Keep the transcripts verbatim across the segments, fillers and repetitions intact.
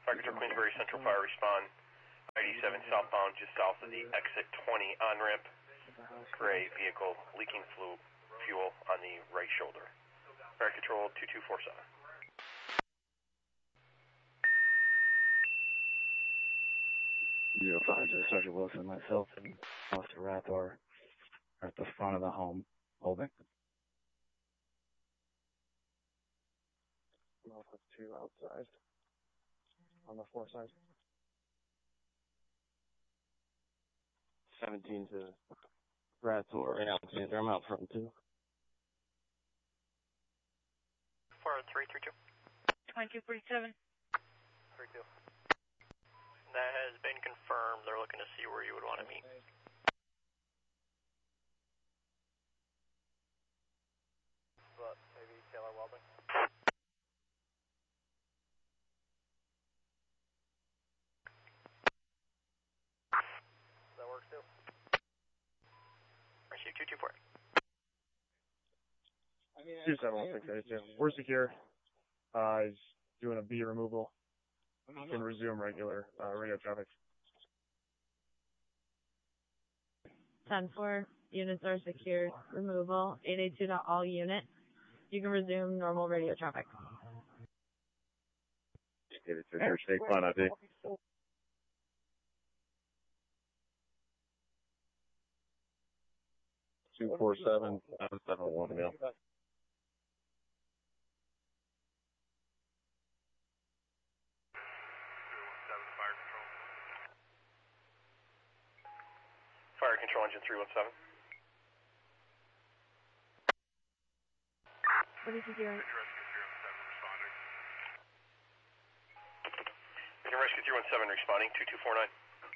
Fire Control Queensbury Central Fire respond. I eighty-seven southbound just south of the exit twenty on-ramp. Gray vehicle leaking flu fuel on the right shoulder. Fire Control two two four seven. Zero five to Sergeant Wilson, myself and Officer Rathor are at the front of the home. Holding. Alpha two outside. On the four side. seventeen to Rathor and Alexander. I'm out front too. four three three two. twenty-two forty-seven. three two. That has been confirmed. They're looking to see where you would want to meet. But maybe Taylor Welding. That works too. Rescue two two four. two seven one six eight two. We're secure. Uh, he's doing a B removal. You can resume regular uh, radio traffic. ten four. Units are secured. Removal. eight eight two to all units. You can resume normal radio traffic. eight eight two, state fine I D. two four seven seven one, yeah. Fire Control Engine three one seven. What is he doing? Engine Rescue three one seven responding, two two four nine.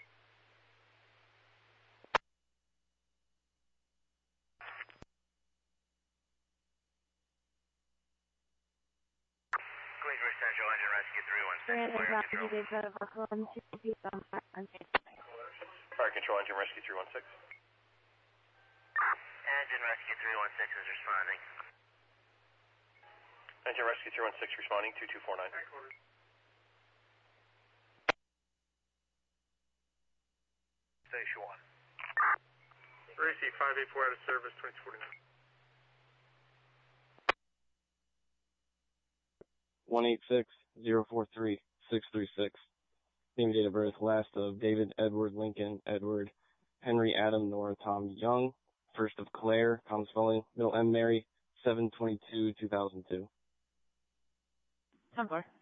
Queensbury Central Engine Rescue three one six. Fire Control Engine Rescue three one six. Engine Rescue three one six is responding. Engine Rescue three one six responding, two two four nine. Station one. Receive five eight four out of service, twenty forty-nine. one eight six zero four three six three six. Name, date of birth, last of David Edward Lincoln Edward Henry Adam Nora Tom Young, first of Claire, common spelling, middle M Mary, seven twenty-two two thousand two. ten four.